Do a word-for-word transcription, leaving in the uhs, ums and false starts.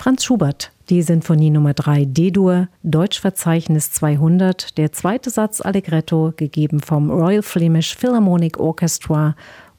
Franz Schubert, die Sinfonie Nummer drei D-Dur, Deutschverzeichnis zweihundert, der zweite Satz Allegretto, gegeben vom Royal Flemish Philharmonic Orchestra